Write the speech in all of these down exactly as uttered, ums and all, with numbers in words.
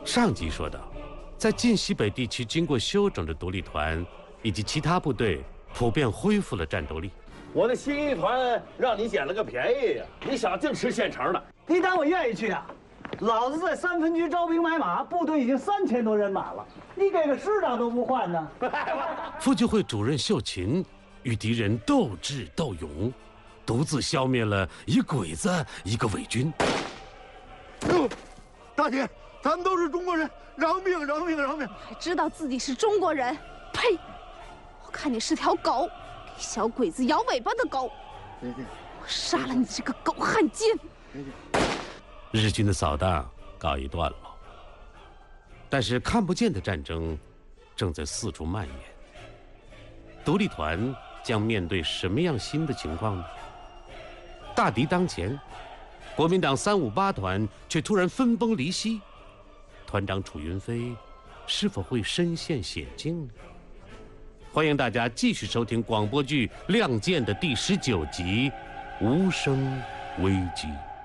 上集说到，在晋西北地区经过休整的独立团以及其他部队普遍恢复了战斗力。 我的新一团让你捡了个便宜呀！你想净吃现成的？ 你当我愿意去啊？老子在三分局招兵买马，部队已经三千多人马了，你给个师长都不换呢？ 傅据会主任秀琴与敌人斗智斗勇，独自消灭了一鬼子一个伪军。 哟，大姐，咱们都是中国人，饶命饶命饶命！ 还知道自己是中国人？呸！我看你是条狗，给小鬼子摇尾巴的狗！我杀了你这个狗汉奸！ 日军的扫荡告一段落，但是看不见的战争正在四处蔓延。独立团将面对什么样新的情况呢？大敌当前，国民党三五八团却突然分崩离析，团长楚云飞是否会身陷险境呢？欢迎大家继续收听广播剧《亮剑》的第十九集《无声危机》。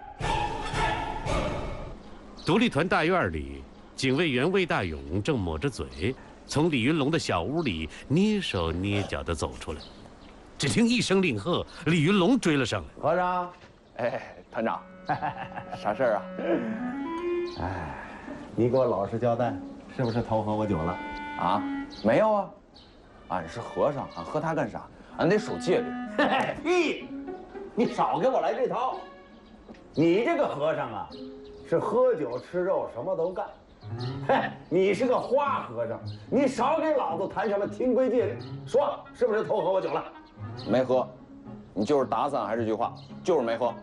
独立团大院里，警卫员魏大勇正抹着嘴，从李云龙的小屋里蹑手蹑脚地走出来。只听一声令喝，李云龙追了上来。 和尚， 哎，团长，啥事儿啊？ 哎，你给我老实交代，是不是偷喝我酒了？ 啊，没有啊，俺是和尚，俺喝它干啥？俺得守戒律。 屁！你少给我来这套！你这个和尚啊，是喝酒吃肉什么都干。嘿，你是个花和尚，你少给老子谈什么清规戒律。说是不是偷喝我酒了？ 没喝，你就是打死俺还是这句话，就是没喝。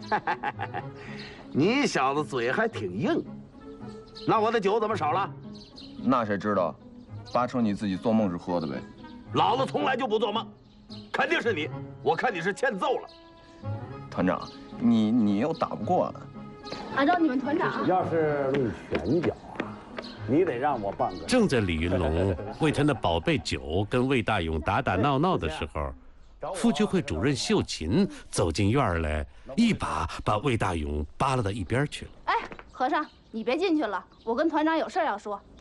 你小子嘴还挺硬，那我的酒怎么少了？ 那谁知道，八成你自己做梦时喝的呗。 老子从来就不做梦，肯定是你。我看你是欠揍了。 团长，你你又打不过俺。 按照你们团长， 要是论拳脚啊，你得让我半个。 正在李云龙为他那宝贝酒跟魏大勇打打闹闹的时候，傅据会主任秀琴走进院来，一把把魏大勇扒拉到一边去了。 哎，和尚，你别进去了，我跟团长有事要说。